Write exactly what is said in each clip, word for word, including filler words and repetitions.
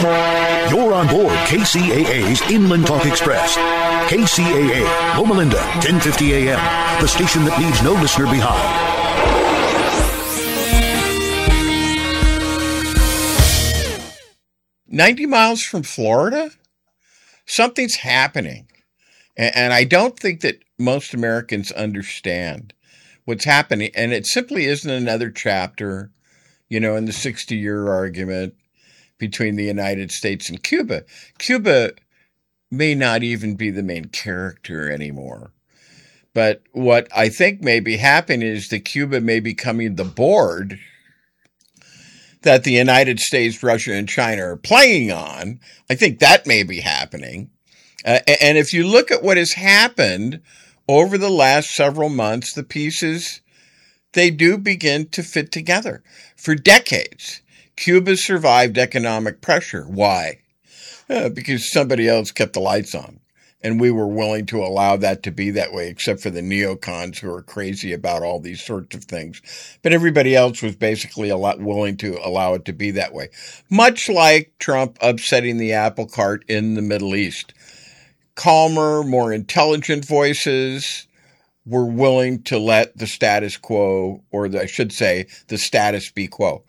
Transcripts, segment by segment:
You're on board K C A A's Inland Talk Express. K C A A, Loma Linda, ten fifty A M, the station that leaves no listener behind. ninety miles from Florida? Something's happening. And, and I don't think that most Americans understand what's happening. And it simply isn't another chapter, you know, in the sixty-year argument between the United States and Cuba. Cuba may not even be the main character anymore. But what I think may be happening is that Cuba may be becoming the board that the United States, Russia, and China are playing on. I think that may be happening. Uh, and if you look at what has happened over the last several months, the pieces, they do begin to fit together. For decades, Cuba survived economic pressure. Why? Uh, because somebody else kept the lights on. And we were willing to allow that to be that way, except for the neocons who are crazy about all these sorts of things. But everybody else was basically a lot willing to allow it to be that way. Much like Trump upsetting the apple cart in the Middle East. Calmer, more intelligent voices were willing to let the status quo, or the, I should say, the status be quo.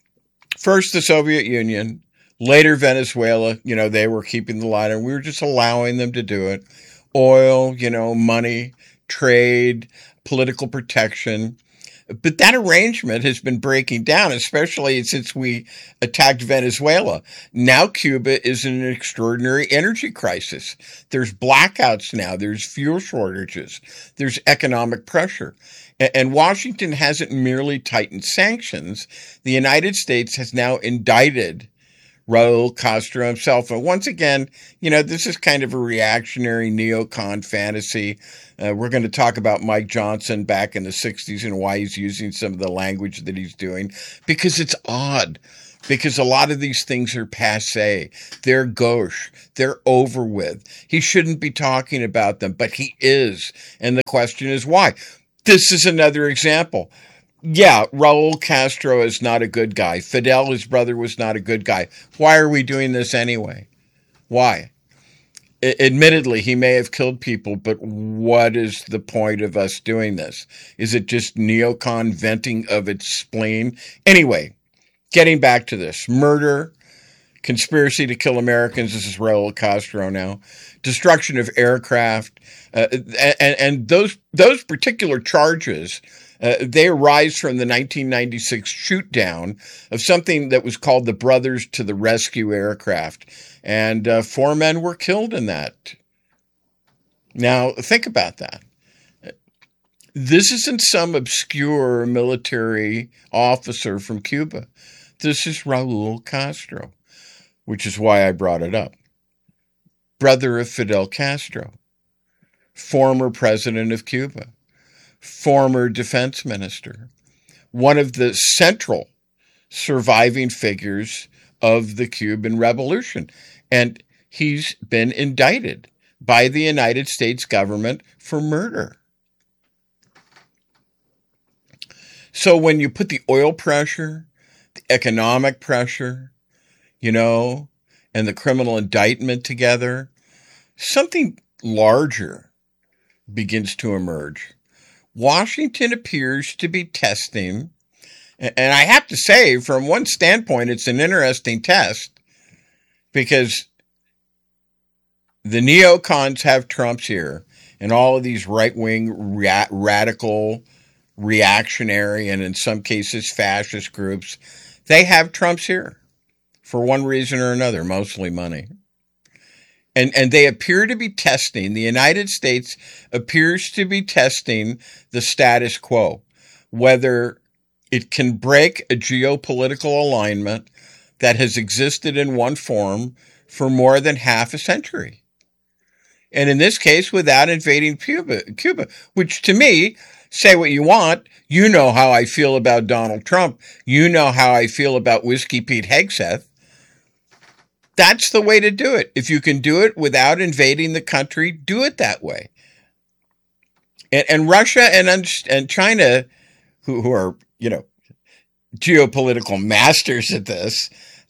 First, the Soviet Union. Later, Venezuela, you know, they were keeping the line, and we were just allowing them to do it. Oil, you know, money, trade, political protection. But that arrangement has been breaking down, especially since we attacked Venezuela. Now Cuba is in an extraordinary energy crisis. There's blackouts now. There's fuel shortages. There's economic pressure. And Washington hasn't merely tightened sanctions. The United States has now indicted Raul Castro himself. And once again, you know, this is kind of a reactionary neocon fantasy. Uh, we're going to talk about Mike Johnson back in the sixties and why he's using some of the language that he's doing, because it's odd. Because a lot of these things are passé. They're gauche. They're over with. He shouldn't be talking about them, but he is. And the question is why? This is another example. Yeah, Raul Castro is not a good guy. Fidel, his brother, was not a good guy. Why are we doing this anyway? Why? I- admittedly, he may have killed people, but what is the point of us doing this? Is it just neocon venting of its spleen? Anyway, getting back to this. Murder, conspiracy to kill Americans. This is Raul Castro now. Destruction of aircraft. Uh, and, and those those particular charges, Uh, they arise from the nineteen ninety-six shoot down of something that was called the Brothers to the Rescue aircraft. And uh, four men were killed in that. Now, think about that. This isn't some obscure military officer from Cuba. This is Raul Castro, which is why I brought it up. Brother of Fidel Castro, former president of Cuba. Former defense minister, one of the central surviving figures of the Cuban Revolution. And he's been indicted by the United States government for murder. So when you put the oil pressure, the economic pressure, you know, and the criminal indictment together, something larger begins to emerge. Washington appears to be testing, and I have to say, from one standpoint, it's an interesting test, because the neocons have Trump's ear, and all of these right-wing, ra- radical, reactionary, and in some cases fascist groups, they have Trump's ear for one reason or another, mostly money. And and they appear to be testing, the United States appears to be testing the status quo, whether it can break a geopolitical alignment that has existed in one form for more than half a century. And in this case, without invading Cuba, Cuba, which to me, say what you want, you know how I feel about Donald Trump, you know how I feel about Whiskey Pete Hegseth. That's the way to do it. If you can do it without invading the country, do it that way. And, and Russia and, and China, who, who are, you know, geopolitical masters at this,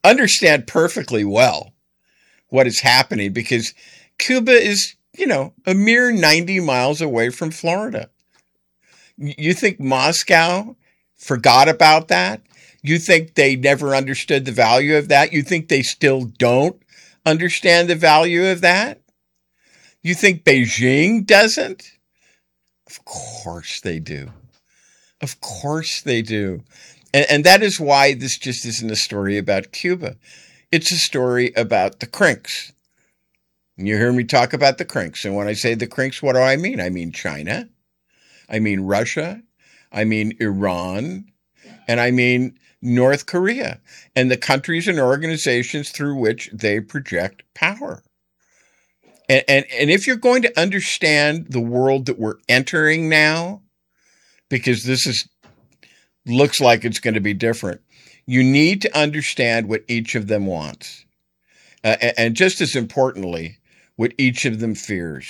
understand perfectly well what is happening, because Cuba is, you know, a mere ninety miles away from Florida. You think Moscow forgot about that? You think they never understood the value of that? You think they still don't understand the value of that? You think Beijing doesn't? Of course they do. Of course they do. And, and that is why this just isn't a story about Cuba. It's a story about the crinks. You hear me talk about the crinks. And when I say the crinks, what do I mean? I mean China. I mean Russia. I mean Iran. And I mean North Korea and the countries and organizations through which they project power. And, and, and if you're going to understand the world that we're entering now, because this is looks like it's going to be different, you need to understand what each of them wants. Uh, and, and just as importantly, what each of them fears.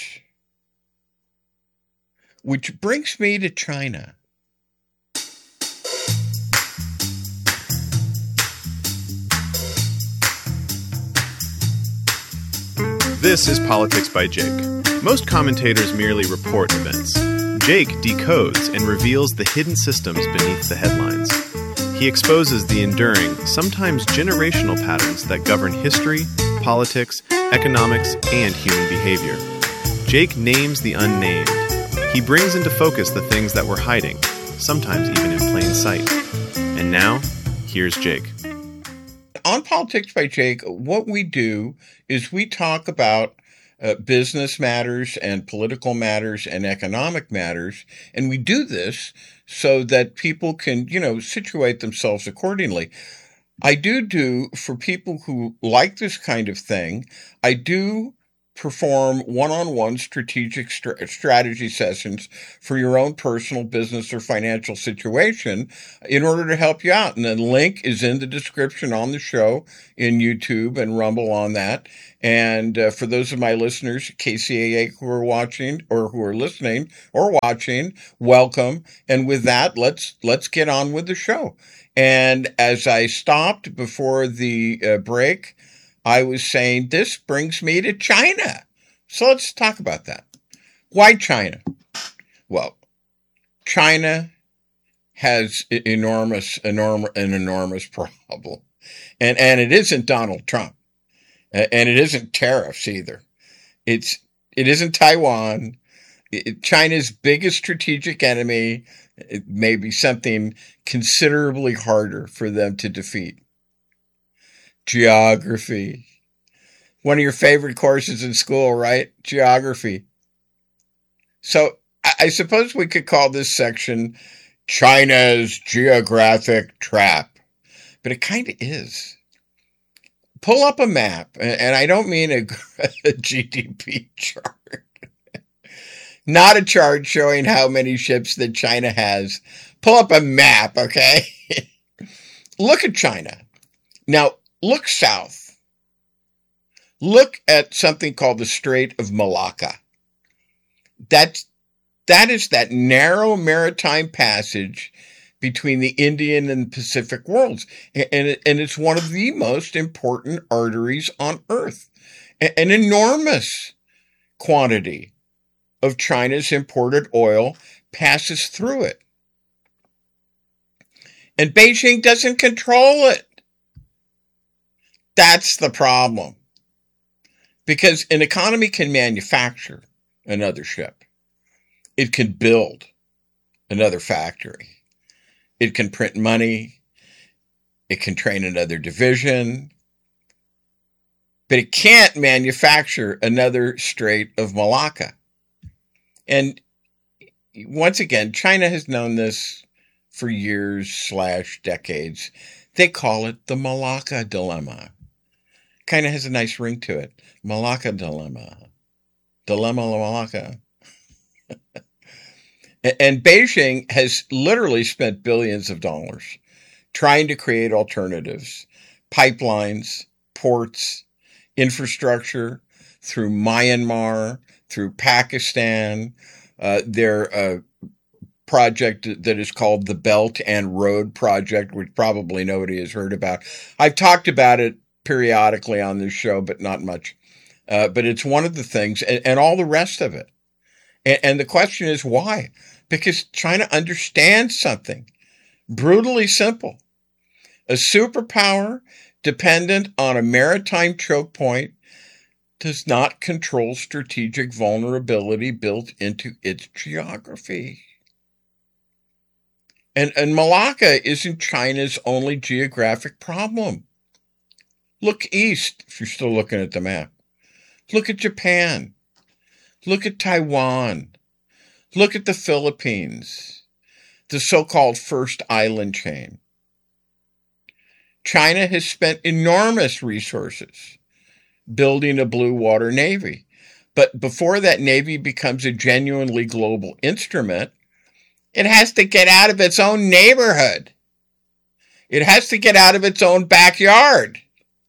Which brings me to China. This is Politics by Jake. Most commentators merely report events. Jake decodes and reveals the hidden systems beneath the headlines. He exposes the enduring, sometimes generational patterns that govern history, politics, economics, and human behavior. Jake names the unnamed. He brings into focus the things that we're hiding, sometimes even in plain sight. And now, here's Jake. On Politics by Jake, what we do is we talk about uh, business matters and political matters and economic matters, and we do this so that people can, you know, situate themselves accordingly. I do do, for people who like this kind of thing, I do perform one-on-one strategic st- strategy sessions for your own personal business or financial situation in order to help you out. And the link is in the description on the show in YouTube and Rumble on that. And uh, for those of my listeners, K C A A, who are watching or who are listening or watching, welcome. And with that, let's let's get on with the show. And as I stopped before the uh, break, I was saying this brings me to China. So let's talk about that. Why China? Well, China has enormous, enormous, an enormous problem. And, and it isn't Donald Trump. And it isn't tariffs either. It's, it isn't Taiwan. It, China's biggest strategic enemy, it may be something considerably harder for them to defeat. Geography. One of your favorite courses in school, right? Geography. So I suppose we could call this section China's Geographic Trap. But it kind of is. Pull up a map, and I don't mean a, a G D P chart. Not a chart showing how many ships that China has. Pull up a map, okay? Look at China. Now, look south. Look at something called the Strait of Malacca. That, that is that narrow maritime passage between the Indian and Pacific worlds. And, it, and it's one of the most important arteries on Earth. An enormous quantity of China's imported oil passes through it. And Beijing doesn't control it. That's the problem. Because an economy can manufacture another ship. It can build another factory. It can print money. It can train another division. But it can't manufacture another Strait of Malacca. And once again, China has known this for years slash decades. They call it the Malacca Dilemma. Kind of has a nice ring to it. Malacca Dilemma. Dilemma Malacca. And Beijing has literally spent billions of dollars trying to create alternatives, pipelines, ports, infrastructure through Myanmar, through Pakistan. Uh, they're uh, project that is called the Belt and Road Project, which probably nobody has heard about. I've talked about it periodically on this show, but not much. Uh, but it's one of the things, and, and all the rest of it. And, and the question is why? Because China understands something brutally simple. A superpower dependent on a maritime choke point does not control strategic vulnerability built into its geography. And, and Malacca isn't China's only geographic problem. Look east, if you're still looking at the map. Look at Japan. Look at Taiwan. Look at the Philippines, the so-called first island chain. China has spent enormous resources building a blue water navy. But before that navy becomes a genuinely global instrument, it has to get out of its own neighborhood. It has to get out of its own backyard.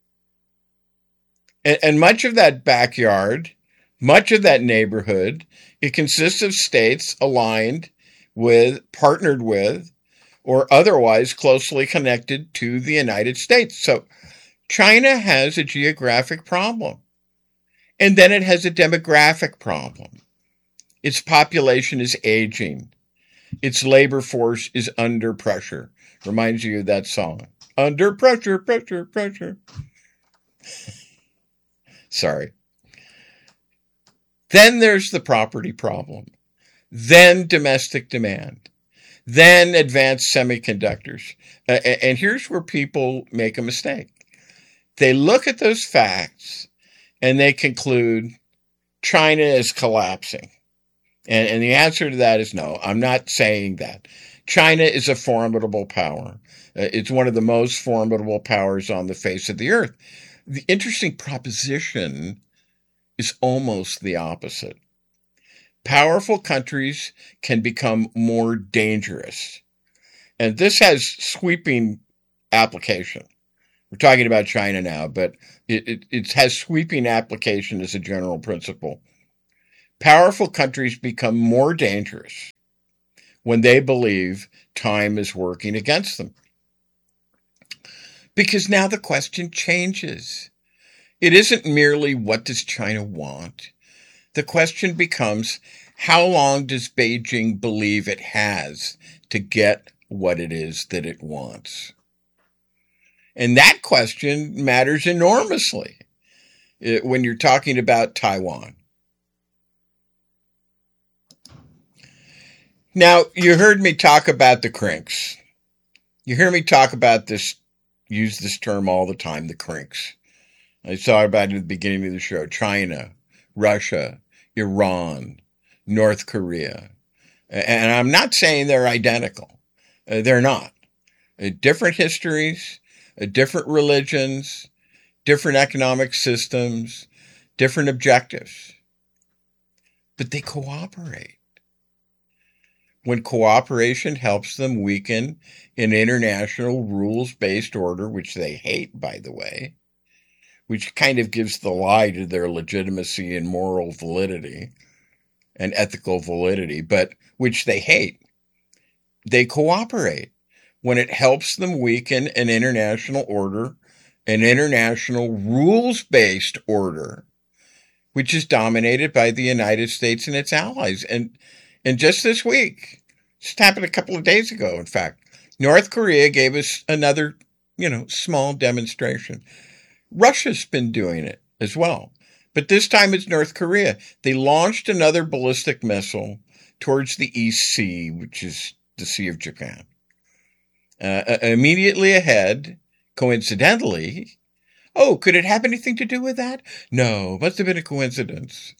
And, and much of that backyard, much of that neighborhood, it consists of states aligned with, partnered with, or otherwise closely connected to the United States. So China has a geographic problem. And then it has a demographic problem. Its population is aging. Its labor force is under pressure. Reminds you of that song. Under pressure, pressure, pressure. Sorry. Then there's the property problem. Then domestic demand. Then advanced semiconductors. Uh, and here's where people make a mistake. They look at those facts and they conclude China is collapsing. And, and the answer to that is no, I'm not saying that. China is a formidable power. Uh, it's one of the most formidable powers on the face of the earth. The interesting proposition is almost the opposite. Powerful countries can become more dangerous. And this has sweeping application. We're talking about China now, but it, it, it has sweeping application as a general principle. Powerful countries become more dangerous when they believe time is working against them. Because now the question changes. It isn't merely what does China want? The question becomes, how long does Beijing believe it has to get what it is that it wants? And that question matters enormously when you're talking about Taiwan. Now, you heard me talk about the crinks. You hear me talk about this, use this term all the time, the crinks. I saw about it at the beginning of the show. China, Russia, Iran, North Korea. And I'm not saying they're identical. Uh, they're not. Uh, different histories, uh, different religions, different economic systems, different objectives. But they cooperate. When cooperation helps them weaken an international rules-based order, which they hate, by the way, which kind of gives the lie to their legitimacy and moral validity and ethical validity, but which they hate. They cooperate when it helps them weaken an international order, an international rules-based order, which is dominated by the United States and its allies. And, and just this week, just happened a couple of days ago, in fact, North Korea gave us another, you know, small demonstration. Russia's been doing it as well. But this time it's North Korea. They launched another ballistic missile towards the East Sea, which is the Sea of Japan. Uh, immediately ahead, coincidentally, oh, could it have anything to do with that? No, must have been a coincidence.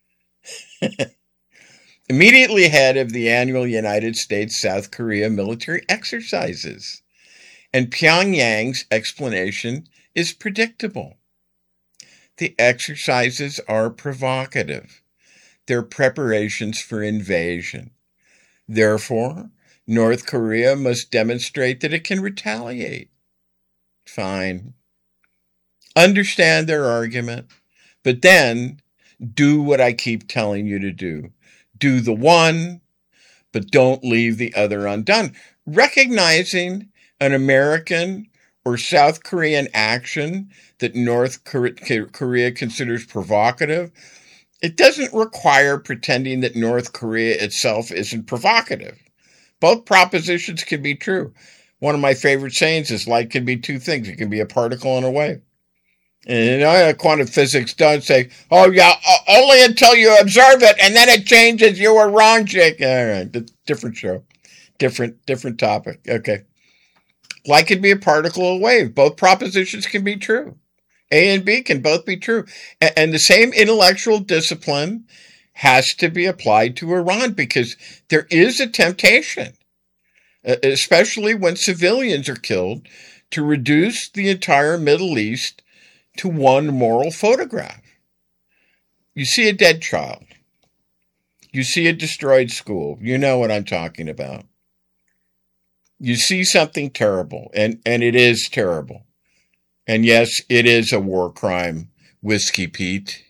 Immediately ahead of the annual United States-South Korea military exercises. And Pyongyang's explanation is predictable. The exercises are provocative. They're preparations for invasion. Therefore, North Korea must demonstrate that it can retaliate. Fine. Understand their argument, but then do what I keep telling you to do. Do the one, but don't leave the other undone. Recognizing an American or South Korean action that North Korea considers provocative, it doesn't require pretending that North Korea itself isn't provocative. Both propositions can be true. One of my favorite sayings is light can be two things. It can be a particle and a wave. And you know, quantum physics don't say, oh yeah, only until you observe it and then it changes. You were wrong, Jake. All right, different show. Different, different topic. Okay. Light can be a particle or a wave. Both propositions can be true. A and B can both be true. And the same intellectual discipline has to be applied to Iran because there is a temptation, especially when civilians are killed, to reduce the entire Middle East to one moral photograph. You see a dead child. You see a destroyed school. You know what I'm talking about. You see something terrible, and, and it is terrible. And yes, it is a war crime, Whiskey Pete.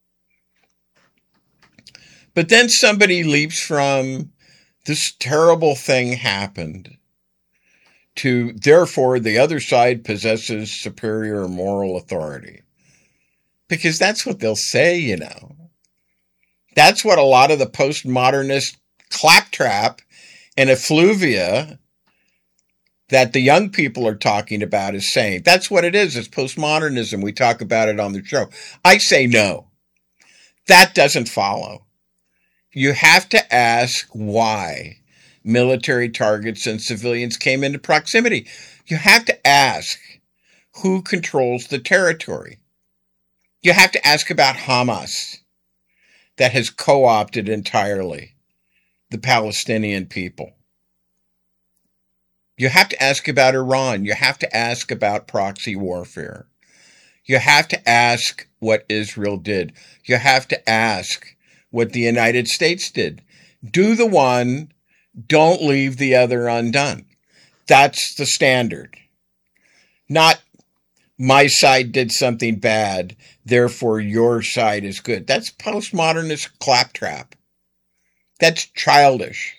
But then somebody leaps from this terrible thing happened to, therefore, the other side possesses superior moral authority. Because that's what they'll say, you know. That's what a lot of the postmodernist claptrap and effluvia that the young people are talking about is saying. That's what it is. It's postmodernism. We talk about it on the show. I say no. That doesn't follow. You have to ask why military targets and civilians came into proximity. You have to ask who controls the territory. You have to ask about Hamas that has co-opted entirely the Palestinian people. You have to ask about Iran. You have to ask about proxy warfare. You have to ask what Israel did. You have to ask what the United States did. Do the one, don't leave the other undone. That's the standard. Not my side did something bad, therefore your side is good. That's postmodernist claptrap. That's childish.